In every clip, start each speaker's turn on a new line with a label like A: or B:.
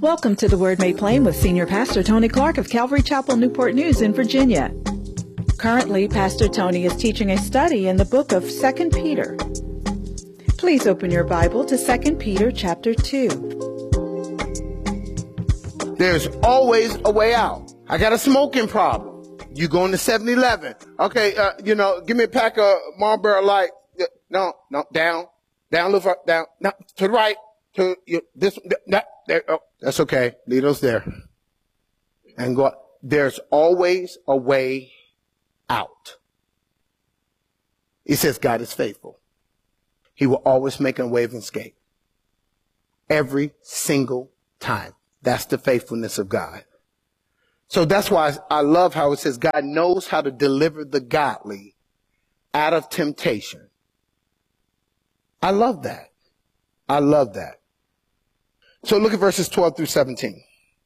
A: Welcome to The Word Made Plain with Senior Pastor Tony Clark of Calvary Chapel, Newport News in Virginia. Currently, Pastor Tony is teaching a study in the book of 2 Peter. Please open your Bible to 2 Peter chapter 2.
B: There's always a way out. I got a smoking problem. You going to 7-Eleven. Okay, give me a pack of Marlboro Light. No, down, look up, down, no, to the right, to this, that, there. Oh, that's okay. Leave those there. And go. There's always a way out. He says God is faithful. He will always make a way of escape. Every single time. That's the faithfulness of God. So that's why I love how it says God knows how to deliver the godly out of temptation. I love that. I love that. So look at verses 12 through 17.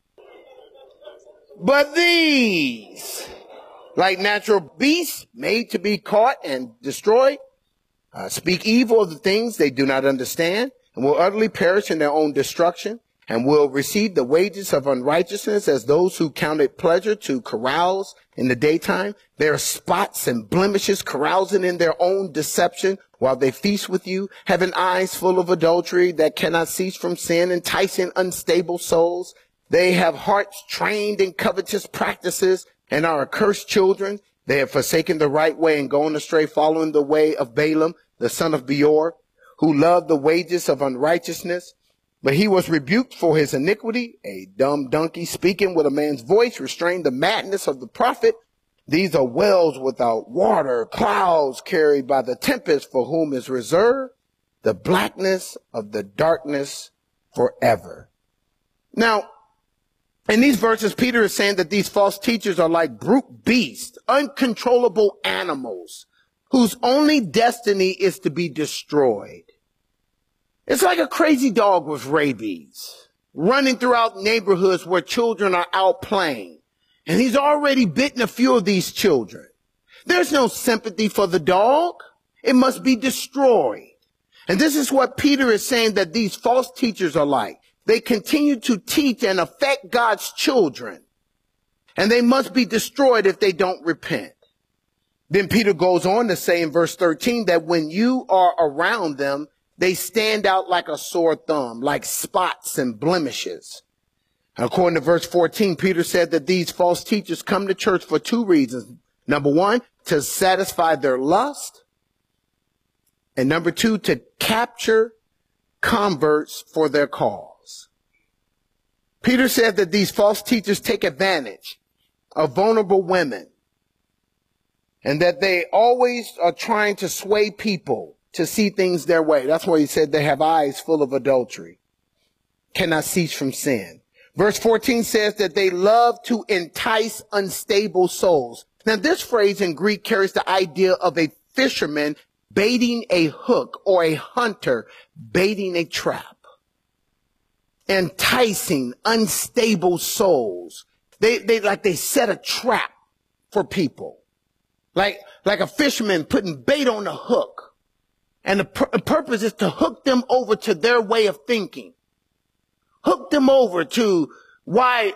B: But these, like natural beasts made to be caught and destroyed, speak evil of the things they do not understand, and will utterly perish in their own destruction, and will receive the wages of unrighteousness as those who count it pleasure to carouse in the daytime. Their spots and blemishes carousing in their own deception while they feast with you, having eyes full of adultery that cannot cease from sin, enticing unstable souls. They have hearts trained in covetous practices and are accursed children. They have forsaken the right way and gone astray, following the way of Balaam, the son of Beor, who loved the wages of unrighteousness. But he was rebuked for his iniquity. A dumb donkey speaking with a man's voice restrained the madness of the prophet. These are wells without water, clouds carried by the tempest, for whom is reserved the blackness of the darkness forever. Now, in these verses, Peter is saying that these false teachers are like brute beasts, uncontrollable animals, whose only destiny is to be destroyed. It's like a crazy dog with rabies, running throughout neighborhoods where children are out playing. And he's already bitten a few of these children. There's no sympathy for the dog. It must be destroyed. And this is what Peter is saying that these false teachers are like. They continue to teach and affect God's children. And they must be destroyed if they don't repent. Then Peter goes on to say in verse 13 that when you are around them, they stand out like a sore thumb, like spots and blemishes. According to verse 14, Peter said that these false teachers come to church for two reasons. Number one, to satisfy their lust. And number two, to capture converts for their cause. Peter said that these false teachers take advantage of vulnerable women and that they always are trying to sway people to see things their way. That's why he said they have eyes full of adultery, cannot cease from sin. Verse 14 says that they love to entice unstable souls. Now, this phrase in Greek carries the idea of a fisherman baiting a hook or a hunter baiting a trap. Enticing unstable souls. They set a trap for people. Like a fisherman putting bait on a hook. And the purpose is to hook them over to their way of thinking. Hook them over to why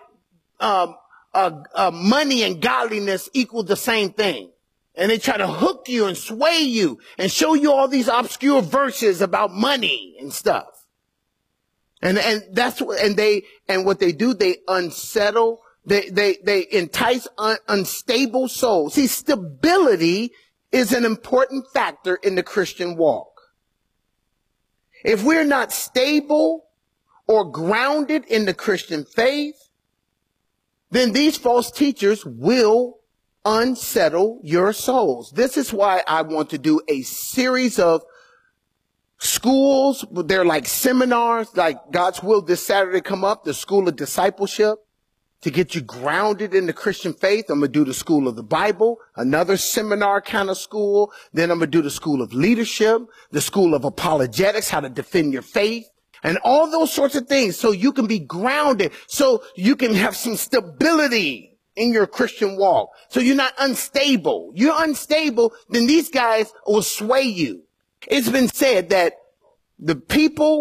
B: money and godliness equal the same thing. And they try to hook you and sway you and show you all these obscure verses about money and stuff. And what they do, they unsettle, they entice unstable souls. See, stability is an important factor in the Christian walk. If we're not stable or grounded in the Christian faith, then these false teachers will unsettle your souls. This is why I want to do a series of schools. They're like seminars, like God's Will this Saturday come up, the School of Discipleship. To get you grounded in the Christian faith, I'm going to do the School of the Bible, another seminar kind of school. Then I'm going to do the School of Leadership, the School of Apologetics, how to defend your faith, and all those sorts of things so you can be grounded, so you can have some stability in your Christian walk, so you're not unstable. You're unstable, then these guys will sway you. It's been said that the people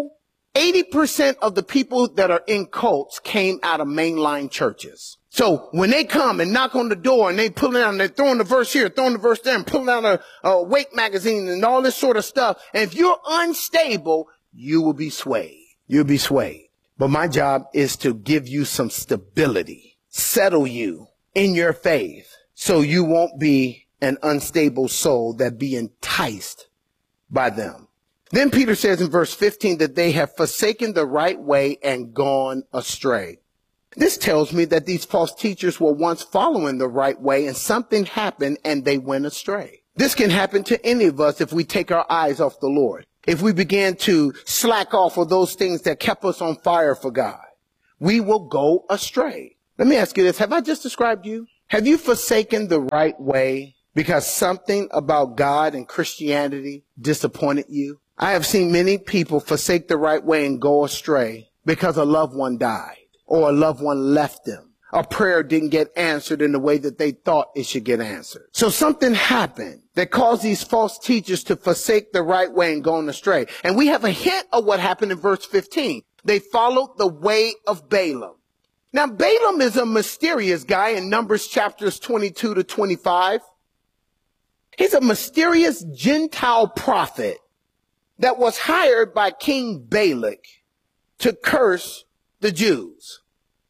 B: 80% of the people that are in cults came out of mainline churches. So when they come and knock on the door and they pulling out and they're throwing the verse here, throwing the verse there, and pulling out a Wake magazine and all this sort of stuff, and if you're unstable, you will be swayed. You'll be swayed. But my job is to give you some stability, settle you in your faith, so you won't be an unstable soul that be enticed by them. Then Peter says in verse 15 that they have forsaken the right way and gone astray. This tells me that these false teachers were once following the right way and something happened and they went astray. This can happen to any of us if we take our eyes off the Lord. If we begin to slack off of those things that kept us on fire for God, we will go astray. Let me ask you this. Have I just described you? Have you forsaken the right way because something about God and Christianity disappointed you? I have seen many people forsake the right way and go astray because a loved one died or a loved one left them. A prayer didn't get answered in the way that they thought it should get answered. So something happened that caused these false teachers to forsake the right way and go astray. And we have a hint of what happened in verse 15. They followed the way of Balaam. Now, Balaam is a mysterious guy in Numbers chapters 22 to 25. He's a mysterious Gentile prophet that was hired by King Balak to curse the Jews.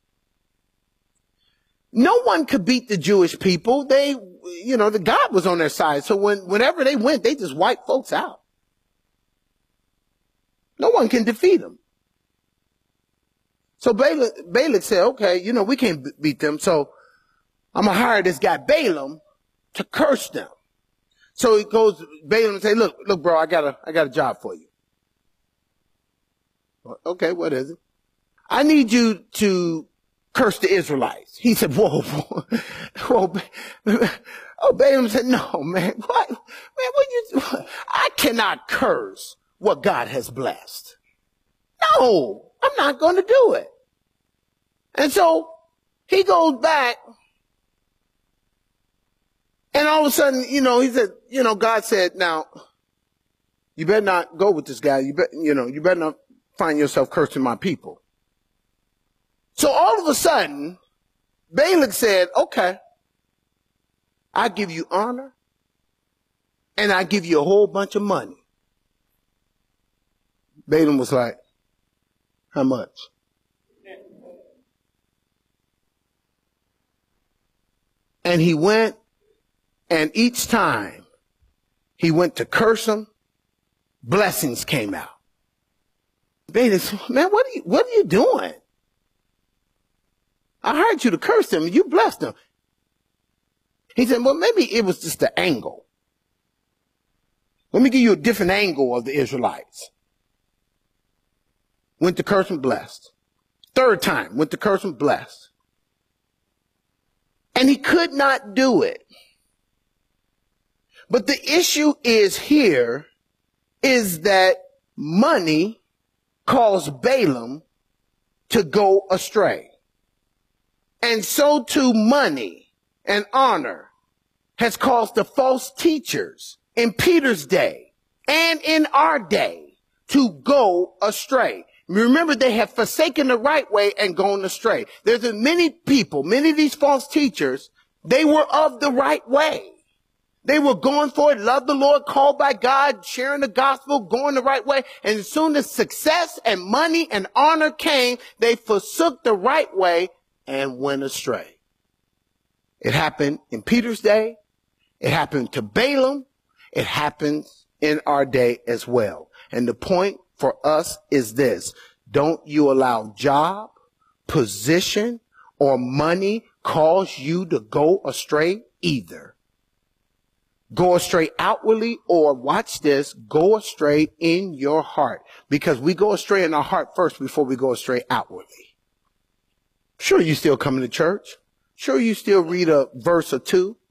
B: No one could beat the Jewish people. The God was on their side. So whenever they went, they just wiped folks out. No one can defeat them. So Balak said, okay, we can't beat them. So I'm going to hire this guy Balaam to curse them. So he goes, Balaam and say, look, bro, I got a job for you. Okay, what is it? I need you to curse the Israelites. He said, whoa. Oh, Balaam said, no, man, what? Man, I cannot curse what God has blessed. No, I'm not going to do it. And so he goes back. And all of a sudden, he said, God said, now, you better not go with this guy. You better not find yourself cursing my people. So all of a sudden, Balak said, okay, I give you honor and I give you a whole bunch of money. Balaam was like, how much? And he went, and each time he went to curse them, blessings came out. Balaam said, man, what are you doing? I hired you to curse them, and you blessed them. He said, well, maybe it was just the angle. Let me give you a different angle of the Israelites. Went to curse them, blessed. Third time, went to curse them, blessed. And he could not do it. But the issue is that money caused Balaam to go astray. And so too money and honor has caused the false teachers in Peter's day and in our day to go astray. Remember, they have forsaken the right way and gone astray. There's many people, many of these false teachers, they were of the right way. They were going for it, loved the Lord, called by God, sharing the gospel, going the right way. And as soon as success and money and honor came, they forsook the right way and went astray. It happened in Peter's day. It happened to Balaam. It happens in our day as well. And the point for us is this: don't you allow job, position, or money cause you to go astray either. Go astray outwardly, or watch this, go astray in your heart. Because we go astray in our heart first before we go astray outwardly. Sure, you still coming to church. Sure, you still read a verse or two.